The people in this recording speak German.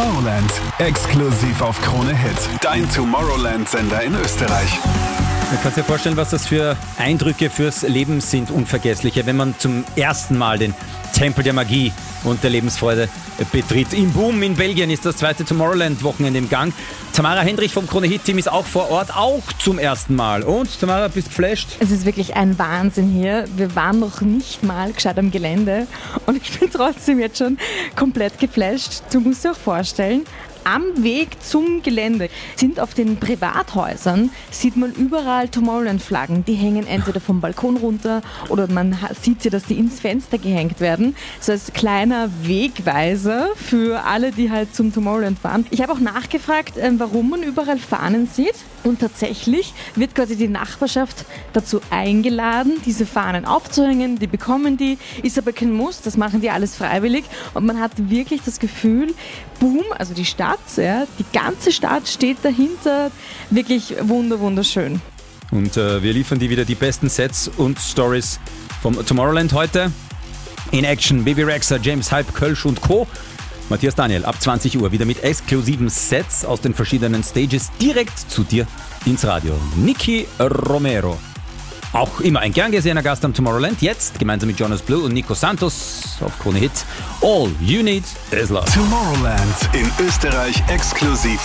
Tomorrowland. Exklusiv auf Krone Hit. Dein Tomorrowland-Sender in Österreich. Man kann sich vorstellen, was das für Eindrücke fürs Leben sind, unvergessliche, wenn man zum ersten Mal den Tempel der Magie und der Lebensfreude betritt. Im Boom in Belgien ist das zweite Tomorrowland-Wochenende im Gang. Tamara Hendrich vom Krone-Hit-Team ist auch vor Ort, auch zum ersten Mal. Und, Tamara, bist du geflasht? Es ist wirklich ein Wahnsinn hier. Wir waren noch nicht mal gescheit am Gelände und ich bin trotzdem jetzt schon komplett geflasht. Du musst dir auch vorstellen, am Weg zum Gelände sind auf den Privathäusern, sieht man überall Tomorrowland-Flaggen. Die hängen entweder vom Balkon runter oder man sieht sie, dass die ins Fenster gehängt werden. So als kleiner Wegweiser für alle, die halt zum Tomorrowland fahren. Ich habe auch nachgefragt, warum man überall Fahnen sieht. Und tatsächlich wird quasi die Nachbarschaft dazu eingeladen, diese Fahnen aufzuhängen. Die bekommen die, ist aber kein Muss, das machen die alles freiwillig. Und man hat wirklich das Gefühl, boom, also die Stadt, ja, die ganze Stadt steht dahinter. Wirklich wunderschön. Und wir liefern dir wieder die besten Sets und Stories vom Tomorrowland heute. In Action, Baby Rexha, James Hype, Kölsch und Co. Matthias Daniel, ab 20 Uhr wieder mit exklusiven Sets aus den verschiedenen Stages direkt zu dir ins Radio. Nicky Romero, auch immer ein gern gesehener Gast am Tomorrowland, jetzt gemeinsam mit Jonas Blue und Nico Santos auf Krone Hit. All You Need Is Love. Tomorrowland in Österreich exklusiv